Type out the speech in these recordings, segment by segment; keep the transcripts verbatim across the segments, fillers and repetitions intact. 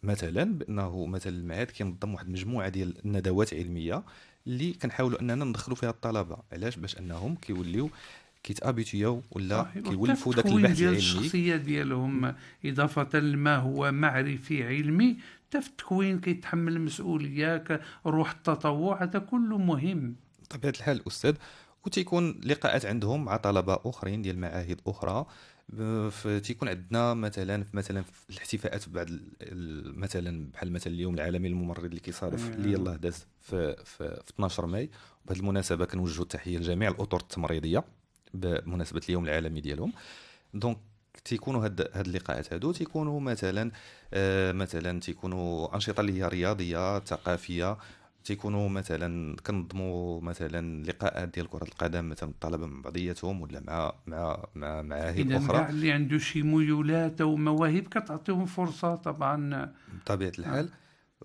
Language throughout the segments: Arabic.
مثلا بانه مثلا المعهد كينظم واحد المجموعه ديال الندوات علميه اللي كنحاولوا اننا ندخلوا فيها الطلبه. علاش؟ باش انهم كيوليو كيتابيتيو ولا صحيح، وحتى في كيولفوا داك التكوين البحث ديال العلمي. الشخصية ديالهم، إضافة لما هو معرفي علمي، حتى في التكوين كيتحمل المسؤولية، ك- روح التطوع، هذا كله مهم. بطبيعه الحال الاستاذ. وتيكون لقاءات عندهم مع طلبه اخرين ديال معاهد اخرى. ب- ف- تيكون عندنا مثلا في مثلا في الاحتفاءات بعد ال- ال- مثلا بحال مثلا اليوم العالمي للممرض اللي كيصادف اللي آه، يلاه داز في في, في اثناش ماي. وبهذه المناسبه كنوجهوا التحيه لجميع الاطر التمريضيه بمناسبه اليوم العالمي ديالهم. دونك تيكونوا هاد هاد اللقاءات هادو تيكونوا مثلا آه مثلا تيكونوا انشطه اللي هي رياضيه ثقافيه. تيكونوا مثلا كنظموا مثلا لقاءات ديال كره القدم مثلا الطلبه مع بعضياتهم ولا مع مع مع معاهد إذا اخرى. كاع اللي عنده شي ميولات أو مواهب كتعطيهم فرصة طبعا. بطبيعه آه. الحال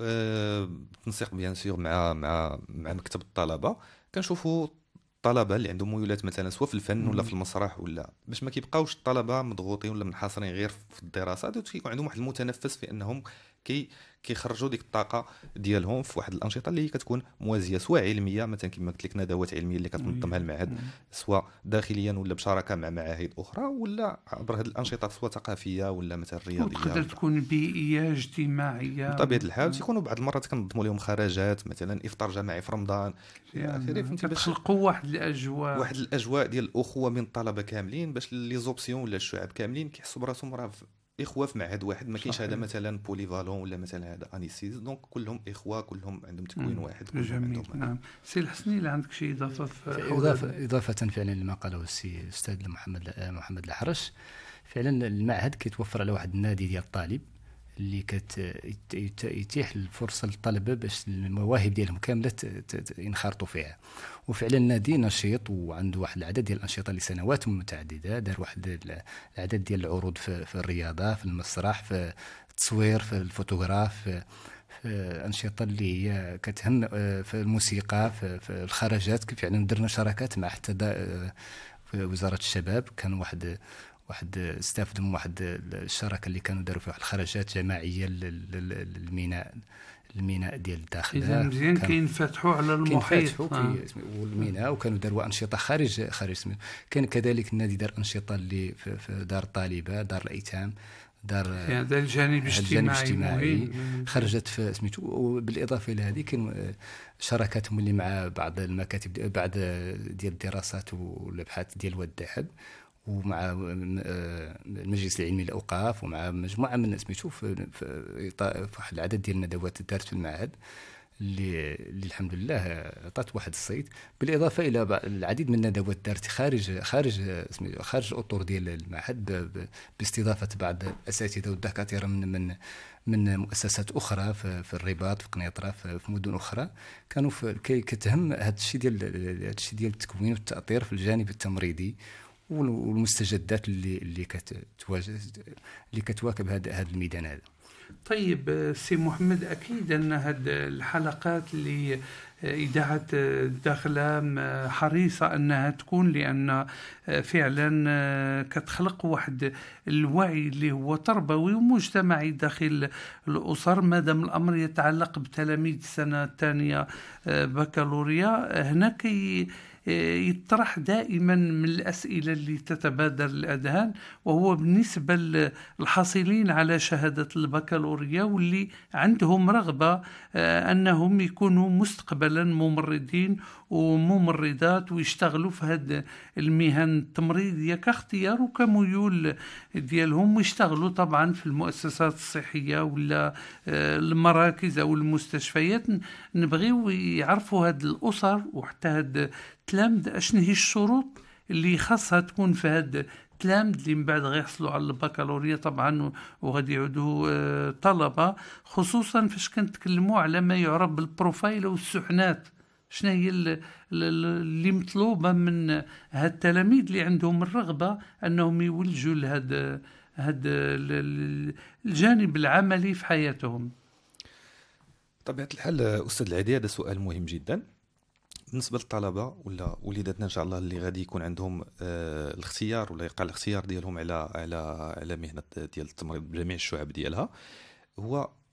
آه، بالتنسيق بيان سور مع مع مع مكتب الطلبه. كنشوفوا الطلبه اللي عندهم ميولات مثلا سواء في الفن ولا مم. في المسرح ولا باش ما كيبقاوش الطلبه مضغوطين ولا منحصرين غير في الدراسات. وتيكون عندهم واحد المتنفس في انهم كي كيخرجوا ديك الطاقه ديالهم في واحد الانشطه اللي هي كتكون موازيه سواء علميه مثلا كما قلت لك ندوات علميه اللي كتنظمها أيوه. المعهد مم. سواء داخليا ولا بشراكه مع معاهد اخرى ولا عبر هذه الانشطه سواء ثقافيه ولا مثلا رياضيه وتقدر ولا. تكون بيئية اجتماعية. بطبيعة الحال آه. تيكونوا بعض المرات كنظموا لهم خرجات مثلا افطار جماعي في رمضان الى اخره، يعني فهمتي، باش كتخلقوا واحد الأجواء. واحد الاجواء ديال الاخوه بين الطلبه كاملين باش لي زوبسيون ولا الشعب كاملين كيحسوا براسهم راه في- اخوه في معهد واحد. ما كاينش هذا صحيح. مثلا بوليفالون ولا مثلا هذا انيسيز. دونك كلهم اخوه كلهم عندهم تكوين مم. واحد كلهم جميل. عندهم هذا. نعم، سي الحسني، اللي عندك شي إضافة في حول هذا؟ إضافة إضافة فعلا لما قاله السي الأستاذ محمد محمد الحرش، فعلا المعهد كيتوفر على واحد النادي ديال الطالب اللي كت يت- يت- يتيح الفرصه للطلبه باش المواهب ديالهم كامله ت- ت- ينخرطوا فيها. وفعلا النادي نشيط وعنده واحد العدد ديال الانشطه لسنوات متعدده، دار واحد ال- العدد ديال العروض في, في الرياضه، في المسرح، في التصوير، في الفوتوغراف، في في أنشطة اللي هي كتهم، آه، في الموسيقى، في, في الخرجات. كيف فعلا درنا شراكات مع حتى دا- آه، في وزارة الشباب. كان واحد واحد استافدوا من واحد الشراكه اللي كانوا داروا فيها واحد الخرجات جماعيه لل- لل- للميناء الميناء ديال إذا الداخله. مزيان كان كينفتحوا على كينفتحوا المحيط. آه. كي والميناء، وكانوا داروا انشطه خارج خارج سميتو. كان كذلك النادي دار انشطه اللي في, في دار الطالبه، دار الايتام، دار يعني هذا الجانب الجانب الاجتماعي الاجتماعي. مهم. خرجت في سميتو. وبالاضافه الى هذه كان شراكات اللي مع بعض المكاتب بعض ديال الدراسات والابحاث ديال واد الذهب، ومع آه، المجلس العلمي للاوقاف، ومع مجموعه من سميتو في في إطار- في واحد العدد ديال الندوات دارت في المعهد اللي, اللي الحمد لله عطات واحد الصيت. بالاضافه الى بع- العديد من الندوات دارت خارج خارج سميتو خارج الاطر ديال المعهد، ب- ب- باستضافه بعض الاساتذه والدكاتره من من من مؤسسات اخرى في, في الرباط، في قنيطره، في, في مدن اخرى. كانوا في كي كتهم هذا الشيء ديال هذا الشيء ديال التكوين والتاطير في الجانب التمريضي، وال- والمستجدات اللي اللي كتواجه اللي كتواكب هذا هذا الميدان هذا. طيب، آه، سي محمد، أكيد أن هذه الحلقات اللي آه، إذاعة آه، الداخلة م- حريصة أنها تكون، لأن آه، فعلا آه، كتخلق واحد الوعي اللي هو تربوي ومجتمعي داخل الأسر، ما دام الأمر يتعلق بتلاميذ السنة الثانية آه، بكالوريا. هنا كي آه، يطرح دائما من الأسئلة اللي تتبادر الأذهان، وهو بالنسبة للحاصلين على شهادة البكالوريا واللي عندهم رغبة آه، أنهم يكونوا مستقبلا ممرضين وممرضات ويشتغلوا في هذه المهن التمريضية كاختيار وكميول ديالهم، ويشتغلوا طبعا في المؤسسات الصحية ولا آه، المراكز أو المستشفيات. نبغيو يعرفوا هاد الأسر وحتى هاد التلامذة أشنو هي الشروط اللي خاصها تكون في هاد التلامذ اللي من بعد غيحصلوا على البكالوريا طبعا، وغادي يعودوا آه، طلبة، خصوصا فاش كنتكلموا على ما يعرف بالبروفايل والسحنات. شنو هي ال- ال- اللي مطلوبة من هاد التلاميذ اللي عندهم الرغبة أنهم يولجوا لهذا هاد ال- ال- الجانب العملي في حياتهم. بطبيعة الحال أستاذ العدي هذا سؤال مهم جدا بالنسبة للطلبة ولا وليداتنا إن شاء الله اللي غادي يكون عندهم آه الاختيار ولا يقع الاختيار ديالهم على على على مهنة ديال التمريض بجميع الشعب ديالها. هو